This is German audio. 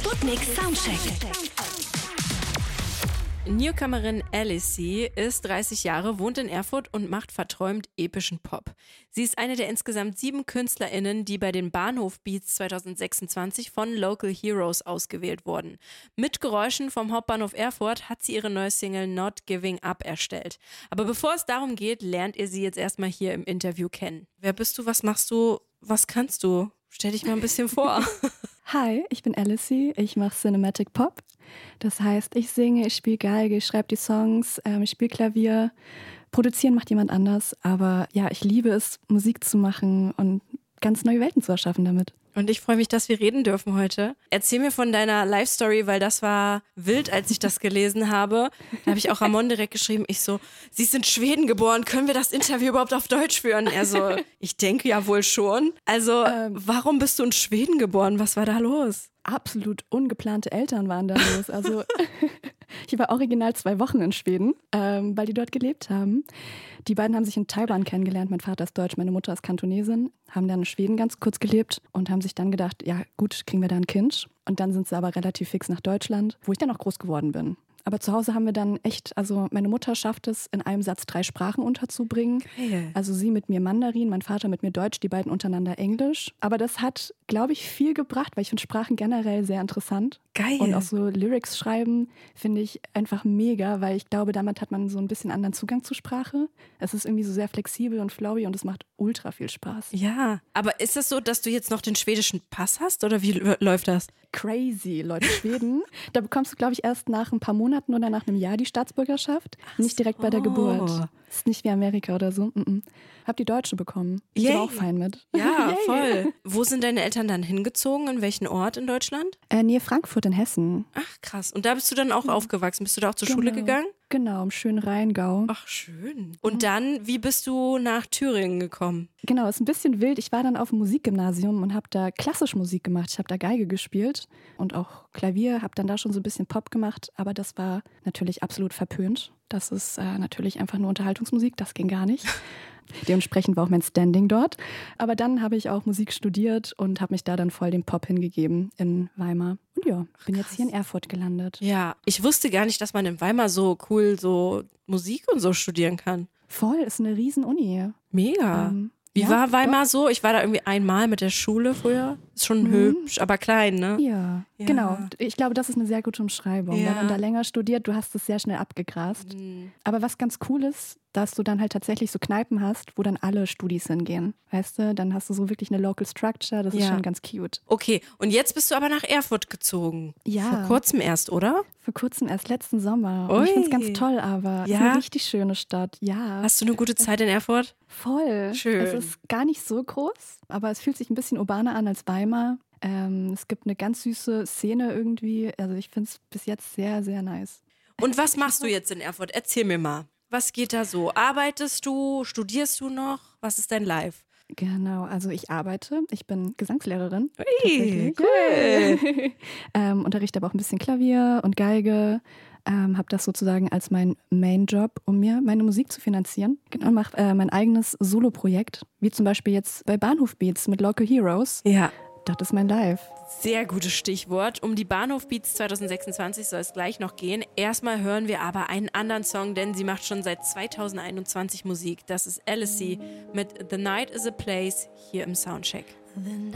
Sputnik Soundcheck. Newcomerin Alice ist 30 Jahre, wohnt in Erfurt und macht verträumt epischen Pop. Sie ist eine der insgesamt 7 KünstlerInnen, die bei den Bahnhof Beats 2026 von Local Heroes ausgewählt wurden. Mit Geräuschen vom Hauptbahnhof Erfurt hat sie ihre neue Single Not Giving Up erstellt. Aber bevor es darum geht, lernt ihr sie jetzt erstmal hier im Interview kennen. Wer bist du, was machst du, was kannst du? Stell dich mal ein bisschen vor. Hi, ich bin Alice, ich mache Cinematic Pop. Das heißt, ich singe, ich spiele Geige, ich schreibe die Songs, ich spiele Klavier. Produzieren macht jemand anders, aber ja, ich liebe es, Musik zu machen und ganz neue Welten zu erschaffen damit. Und ich freue mich, dass wir reden dürfen heute. Erzähl mir von deiner Life-Story, weil das war wild, als ich das gelesen habe. Da habe ich auch Ramon direkt geschrieben, ich so, sie ist in Schweden geboren, können wir das Interview überhaupt auf Deutsch führen? Er so, ich denke ja wohl schon. Also, warum bist du in Schweden geboren? Was war da los? Absolut ungeplante Eltern waren da los. Also ich war original 2 Wochen in Schweden, weil die dort gelebt haben. Die beiden haben sich in Taiwan kennengelernt. Mein Vater ist Deutsch, meine Mutter ist Kantonesin. Haben dann in Schweden ganz kurz gelebt und haben sich dann gedacht, ja gut, kriegen wir da ein Kind. Und dann sind sie aber relativ fix nach Deutschland, wo ich dann auch groß geworden bin. Aber zu Hause haben wir dann echt, also meine Mutter schafft es, in einem Satz 3 Sprachen unterzubringen. Geil. Also sie mit mir Mandarin, mein Vater mit mir Deutsch, die beiden untereinander Englisch. Aber das hat, glaube ich, viel gebracht, weil ich finde Sprachen generell sehr interessant. Geil. Und auch so Lyrics schreiben finde ich einfach mega, weil ich glaube, damit hat man so ein bisschen anderen Zugang zur Sprache. Es ist irgendwie so sehr flexibel und flowy und es macht ultra viel Spaß. Ja, aber ist es so, dass du jetzt noch den schwedischen Pass hast oder wie läuft das? Crazy, Leute, Schweden. Da bekommst du, glaube ich, erst nach ein paar Monaten oder nach einem Jahr die Staatsbürgerschaft. Nicht direkt bei der Geburt. Ist nicht wie Amerika oder so. Hab die Deutsche bekommen. Ich bin auch fein mit. Ja, voll. Wo sind deine Eltern dann hingezogen? In welchen Ort in Deutschland? Nähe Frankfurt in Hessen. Ach, krass. Und da bist du dann auch aufgewachsen? Bist du da auch zur Schule gegangen? Genau, im schönen Rheingau. Ach, schön. Und dann, wie bist du nach Thüringen gekommen? Genau, ist ein bisschen wild. Ich war dann auf dem Musikgymnasium und habe da klassisch Musik gemacht. Ich habe da Geige gespielt und auch Klavier, habe dann da schon so ein bisschen Pop gemacht. Aber das war natürlich absolut verpönt. Das ist natürlich einfach nur Unterhaltungsmusik, das ging gar nicht. Dementsprechend war auch mein Standing dort. Aber dann habe ich auch Musik studiert und habe mich da dann voll dem Pop hingegeben in Weimar. Und ja, bin jetzt hier in Erfurt gelandet. Ja, ich wusste gar nicht, dass man in Weimar so cool so Musik und so studieren kann. Voll, ist eine riesen Uni. Mega. Wie ja, war Weimar so? Ich war da irgendwie einmal mit der Schule früher. Ist schon hübsch, aber klein, ne? Ja, genau. Ich glaube, das ist eine sehr gute Umschreibung. Ja. Wenn man da länger studiert, du hast es sehr schnell abgegrast. Aber was ganz cool ist, dass du dann halt tatsächlich so Kneipen hast, wo dann alle Studis hingehen. Weißt du, dann hast du so wirklich eine Local Structure, das ist schon ganz cute. Okay, und jetzt bist du aber nach Erfurt gezogen. Ja. Vor kurzem erst, oder? Vor kurzem, erst letzten Sommer. Und ich finde es ganz toll, aber es ist eine richtig schöne Stadt, ja. Hast du eine gute Zeit in Erfurt? Voll. Schön. Es ist gar nicht so groß, aber es fühlt sich ein bisschen urbaner an als Weimar. Es gibt eine ganz süße Szene irgendwie. Also ich finde es bis jetzt sehr, sehr nice. Und was machst du jetzt in Erfurt? Erzähl mir mal. Was geht da so? Arbeitest du? Studierst du noch? Was ist dein Life? Genau, also ich arbeite. Ich bin Gesangslehrerin. Ui, cool. Unterrichte aber auch ein bisschen Klavier und Geige. Habe das sozusagen als mein Main-Job, um mir meine Musik zu finanzieren. Genau, mache mein eigenes Solo-Projekt, wie zum Beispiel jetzt bei Bahnhof Beats mit Local Heroes. Ja. Das ist mein Life. Sehr gutes Stichwort. Um die Bahnhof Beats 2026 soll es gleich noch gehen. Erstmal hören wir aber einen anderen Song, denn sie macht schon seit 2021 Musik. Das ist Alice mit The Night is a Place hier im Soundcheck. The